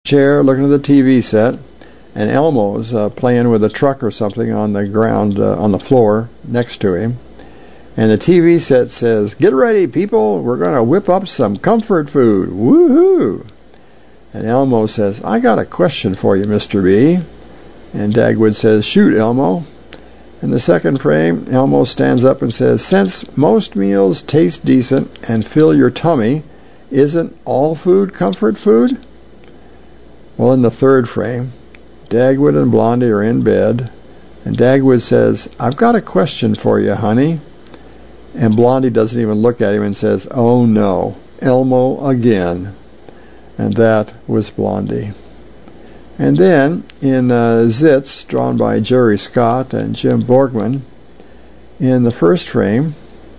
chair looking at the TV set, and Elmo's playing with a truck or something on the ground, on the floor next to him. And the TV set says, "Get ready, people. We're going to whip up some comfort food. Woohoo!" And Elmo says, "I got a question for you, Mr. B." And Dagwood says, "Shoot, Elmo." In the second frame, Elmo stands up and says, "Since most meals taste decent and fill your tummy, isn't all food comfort food?" Well, in the third frame, Dagwood and Blondie are in bed, and Dagwood says, "I've got a question for you, honey." And Blondie doesn't even look at him and says, "Oh no, Elmo again." And that was Blondie. And then in Zits, drawn by Jerry Scott and Jim Borgman, in the first frame,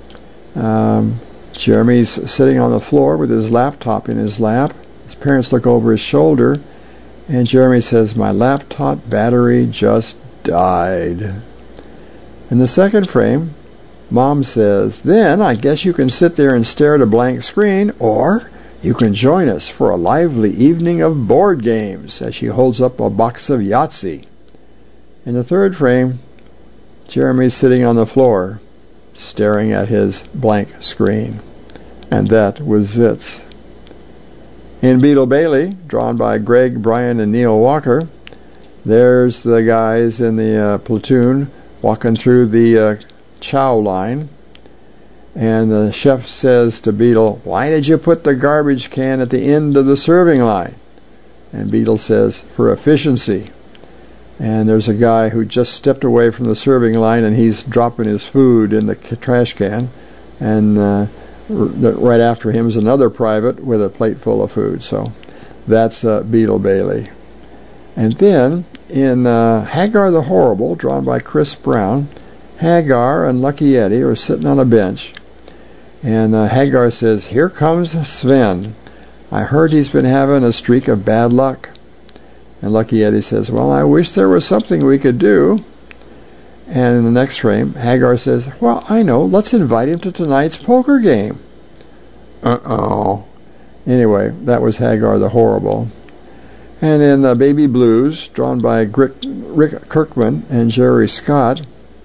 Jeremy's sitting on the floor with his laptop in his lap. His parents look over his shoulder, and Jeremy says, "My laptop battery just died." In the second frame, Mom says, "Then I guess you can sit there and stare at a blank screen, or you can join us for a lively evening of board games," as she holds up a box of Yahtzee. In the third frame, Jeremy's sitting on the floor, staring at his blank screen. And that was Zits. In Beetle Bailey, drawn by Greg, Brian, and Neil Walker, there's the guys in the platoon walking through the chow line, and the chef says to Beetle, "Why did you put the garbage can at the end of the serving line?" And Beetle says, "For efficiency." And there's a guy who just stepped away from the serving line, and he's dropping his food in the trash can, and right after him is another private with a plate full of food. So that's Beetle Bailey. And then in Hagar the Horrible, drawn by Chris Brown, Hagar and Lucky Eddie are sitting on a bench, and Hagar says, "Here comes Sven. I heard he's been having a streak of bad luck." And Lucky Eddie says, "Well, I wish there was something we could do." And in the next frame, Hagar says, "Well, I know, let's invite him to tonight's poker game." Uh-oh. Anyway, that was Hagar the Horrible. And in Baby Blues, drawn by Rick Kirkman and Jerry Scott,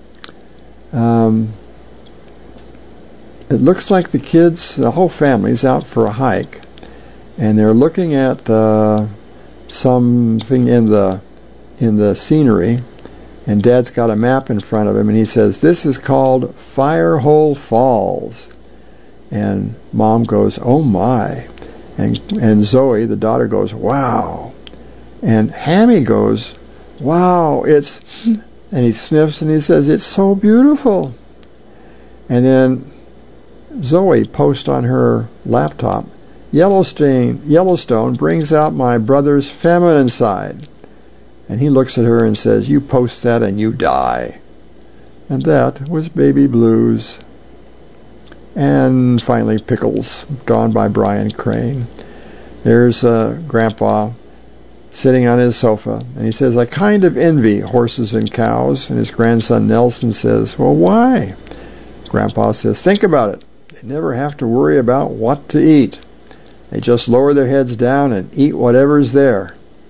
it looks like the kids, the whole family's out for a hike, and they're looking at something in the scenery, and Dad's got a map in front of him, and he says, "This is called Firehole Falls." And Mom goes, "Oh my," and Zoe, the daughter, goes, "Wow," and Hammy goes, "Wow, it's," and he sniffs and he says, "It's so beautiful." And then Zoe posts on her laptop, Yellowstone brings out my brother's feminine side." And he looks at her and says, "You post that and you die." And that was Baby Blues. And finally, Pickles, drawn by Brian Crane. There's Grandpa sitting on his sofa, and he says, "I kind of envy horses and cows." And his grandson Nelson says, "Well, why?" Grandpa says, "Think about it. They never have to worry about what to eat. They just lower their heads down and eat whatever's there."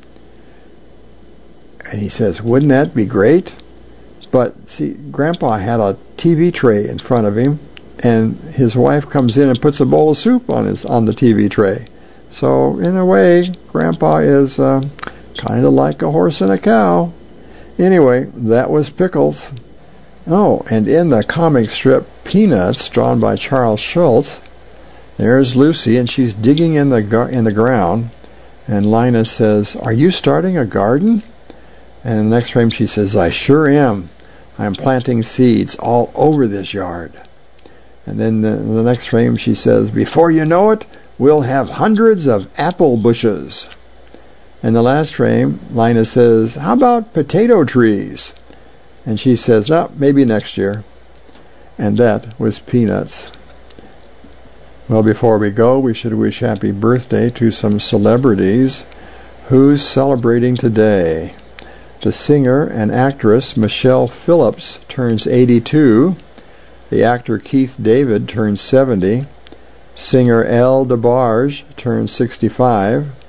And he says, "Wouldn't that be great?" But see, Grandpa had a TV tray in front of him, and his wife comes in and puts a bowl of soup on the TV tray. So in a way, Grandpa is kind of like a horse and a cow. Anyway, that was Pickles. Oh, and in the comic strip Peanuts, drawn by Charles Schulz, there's Lucy, and she's digging in the ground, and Linus says, "Are you starting a garden?" And in the next frame she says, "I sure am. I'm planting seeds all over this yard." And then in the next frame she says, "Before you know it, we'll have hundreds of apple bushes." In the last frame, Linus says, "How about potato trees?" And she says, "No, maybe next year." And that was Peanuts. Well, before we go, we should wish happy birthday to some celebrities. Who's celebrating today? The singer and actress Michelle Phillips turns 82. The actor Keith David turns 70. Singer Elle DeBarge turns 65.